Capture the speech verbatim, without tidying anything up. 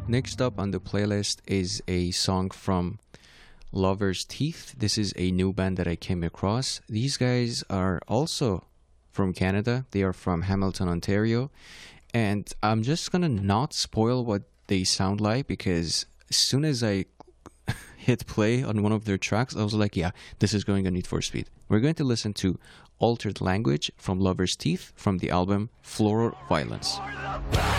Next up on the playlist is a song from Lover's Teeth. This is a new band that I came across. These guys are also from Canada. They are from Hamilton, Ontario. And I'm just gonna not spoil what they sound like, because as soon as I hit play on one of their tracks, I was like, yeah, this is going on Need for Speed. We're going to listen to Altered Language from Lover's Teeth from the album Floral Violence.